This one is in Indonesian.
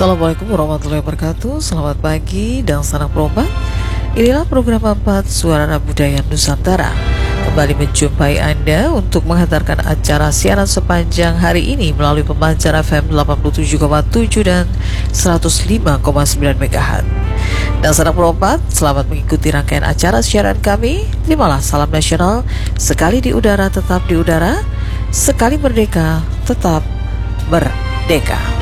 Assalamualaikum warahmatullahi wabarakatuh. Selamat pagi dan salam perubahan. Inilah program 4 Suara Budaya Nusantara kembali menjumpai Anda untuk menghantarkan acara siaran sepanjang hari ini melalui pemancar FM 87,7 dan 105,9 MHz. Dan salam perubahan, selamat mengikuti rangkaian acara siaran kami. Terimalah salam nasional, sekali di udara tetap di udara, sekali merdeka tetap merdeka.